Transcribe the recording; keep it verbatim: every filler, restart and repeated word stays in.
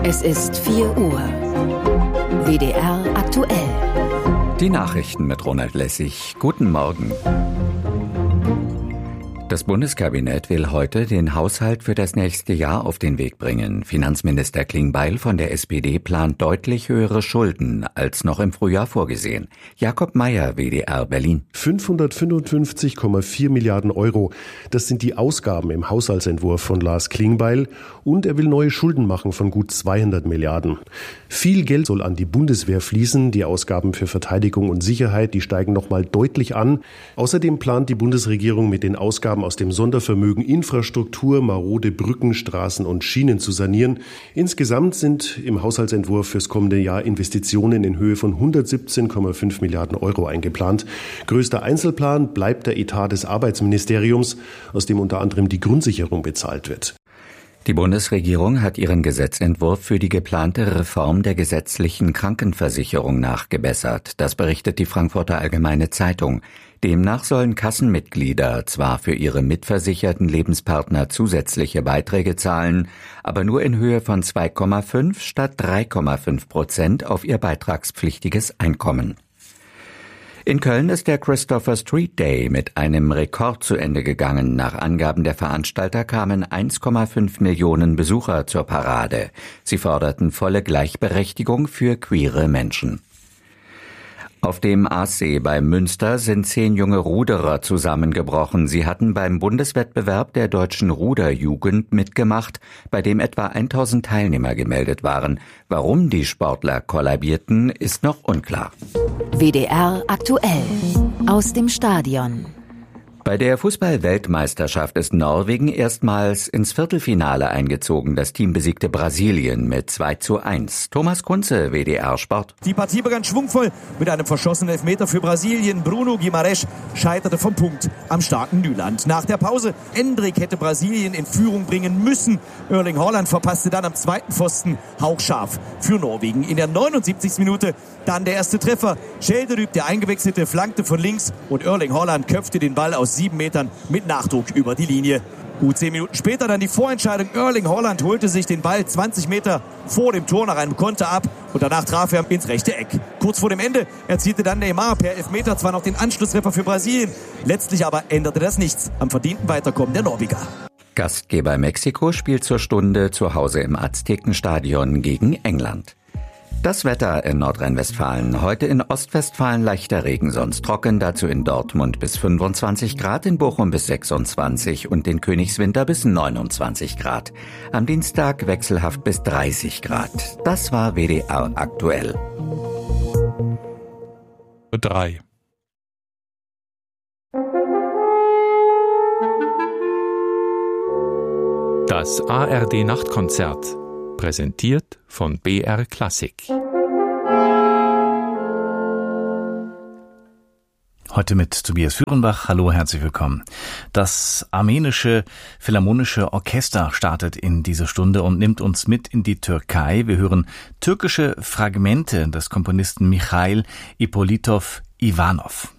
Es ist vier Uhr. W D R aktuell. Die Nachrichten mit Ronald Lessig. Guten Morgen. Das Bundeskabinett will heute den Haushalt für das nächste Jahr auf den Weg bringen. Finanzminister Klingbeil von der S P D plant deutlich höhere Schulden als noch im Frühjahr vorgesehen. Jakob Mayer, W D R Berlin. fünfhundertfünfundfünfzig Komma vier Milliarden Euro. Das sind die Ausgaben im Haushaltsentwurf von Lars Klingbeil. Und er will neue Schulden machen von gut zweihundert Milliarden. Viel Geld soll an die Bundeswehr fließen. Die Ausgaben für Verteidigung und Sicherheit, die steigen nochmal deutlich an. Außerdem plant die Bundesregierung mit den Ausgaben aus dem Sondervermögen Infrastruktur, marode Brücken, Straßen und Schienen zu sanieren. Insgesamt sind im Haushaltsentwurf fürs kommende Jahr Investitionen in Höhe von hundertsiebzehn Komma fünf Milliarden Euro eingeplant. Größter Einzelplan bleibt der Etat des Arbeitsministeriums, aus dem unter anderem die Grundsicherung bezahlt wird. Die Bundesregierung hat ihren Gesetzentwurf für die geplante Reform der gesetzlichen Krankenversicherung nachgebessert. Das berichtet die Frankfurter Allgemeine Zeitung. Demnach sollen Kassenmitglieder zwar für ihre mitversicherten Lebenspartner zusätzliche Beiträge zahlen, aber nur in Höhe von zwei Komma fünf statt drei Komma fünf Prozent auf ihr beitragspflichtiges Einkommen. In Köln ist der Christopher Street Day mit einem Rekord zu Ende gegangen. Nach Angaben der Veranstalter kamen eins Komma fünf Millionen Besucher zur Parade. Sie forderten volle Gleichberechtigung für queere Menschen. Auf dem Aassee bei Münster sind zehn junge Ruderer zusammengebrochen. Sie hatten beim Bundeswettbewerb der deutschen Ruderjugend mitgemacht, bei dem etwa tausend Teilnehmer gemeldet waren. Warum die Sportler kollabierten, ist noch unklar. W D R aktuell. Aus dem Stadion. Bei der Fußball-Weltmeisterschaft ist Norwegen erstmals ins Viertelfinale eingezogen. Das Team besiegte Brasilien mit zwei zu eins. Thomas Kunze, W D R Sport. Die Partie begann schwungvoll mit einem verschossenen Elfmeter für Brasilien. Bruno Guimarães scheiterte vom Punkt am starken Nyland. Nach der Pause, Endrick hätte Brasilien in Führung bringen müssen. Erling Haaland verpasste dann am zweiten Pfosten hauchscharf für Norwegen. In der neunundsiebzigsten Minute dann der erste Treffer. Schjelderup, der Eingewechselte, flankte von links und Erling Haaland köpfte den Ball aus sieben Metern mit Nachdruck über die Linie. Gut zehn Minuten später dann die Vorentscheidung. Erling Haaland holte sich den Ball zwanzig Meter vor dem Tor nach einem Konter ab und danach traf er ins rechte Eck. Kurz vor dem Ende erzielte dann Neymar per Elfmeter zwar noch den Anschlusstreffer für Brasilien, letztlich aber änderte das nichts am verdienten Weiterkommen der Norweger. Gastgeber Mexiko spielt zur Stunde zu Hause im Aztekenstadion gegen England. Das Wetter in Nordrhein-Westfalen. Heute in Ostwestfalen leichter Regen, sonst trocken. Dazu in Dortmund bis fünfundzwanzig Grad, in Bochum bis sechsundzwanzig und in Königswinter bis neunundzwanzig Grad. Am Dienstag wechselhaft bis dreißig Grad. Das war W D R aktuell. drei. Das A R D Nachtkonzert. Präsentiert von B R Klassik. Heute mit Tobias Führenbach. Hallo, herzlich willkommen. Das armenische Philharmonische Orchester startet in diese Stunde und nimmt uns mit in die Türkei. Wir hören türkische Fragmente des Komponisten Michail Ippolitov Ivanov.